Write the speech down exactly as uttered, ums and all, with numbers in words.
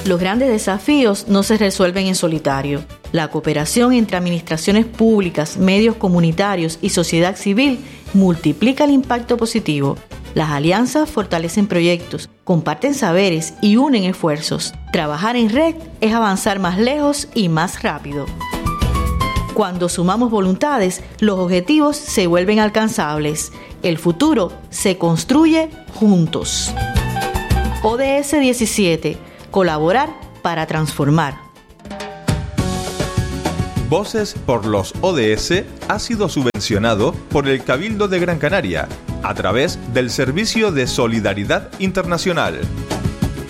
Los grandes desafíos no se resuelven en solitario. La cooperación entre administraciones públicas, medios comunitarios y sociedad civil multiplica el impacto positivo. Las alianzas fortalecen proyectos, comparten saberes y unen esfuerzos. Trabajar en red es avanzar más lejos y más rápido. Cuando sumamos voluntades, los objetivos se vuelven alcanzables. El futuro se construye juntos. O D S diecisiete. Colaborar para transformar. Voces por los O D S ha sido subvencionado por el Cabildo de Gran Canaria a través del Servicio de Solidaridad Internacional.